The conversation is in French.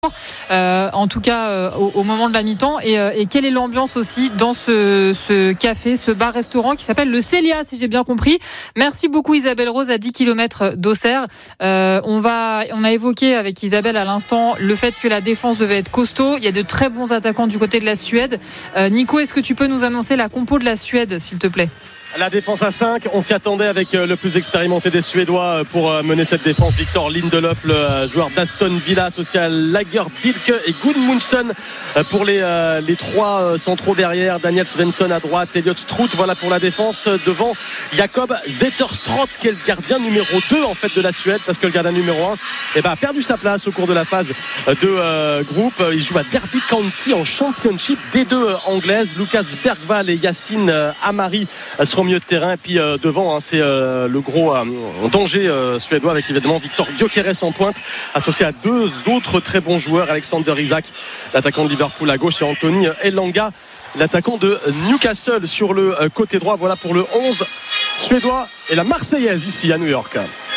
En tout cas au moment de la mi-temps et quelle est l'ambiance aussi dans ce café, ce bar-restaurant qui s'appelle le Célia, si j'ai bien compris. Merci beaucoup Isabelle Rose, à 10 km d'Auxerre. On a évoqué avec Isabelle à l'instant le fait que la défense devait être costaud. Il y a de très bons attaquants du côté de la Suède. Nico, est-ce que tu peux nous annoncer la compo de la Suède, s'il te plaît? La défense à 5, on s'y attendait avec le plus expérimenté des Suédois pour mener cette défense. Victor Lindelöf, le joueur d'Aston Villa, associé à Lagerbilke et Gudmundsson pour les trois centraux derrière. Daniel Svensson à droite, Elliot Strout, voilà pour la défense. Devant Jakob Zetterström, qui est le gardien numéro 2 en fait de la Suède, parce que le gardien numéro 1 a perdu sa place au cours de la phase de groupe. Il joue à Derby County en Championship D2 anglaise. Lucas Bergvall et Yacine Amari seront au milieu de terrain, et puis devant c'est le gros danger suédois, avec évidemment Victor Gyökeres en pointe, associé à deux autres très bons joueurs, Alexander Isak, l'attaquant de Liverpool à gauche, et Anthony Elanga, l'attaquant de Newcastle sur le côté droit. Voilà pour le 11 suédois et la Marseillaise ici à New York.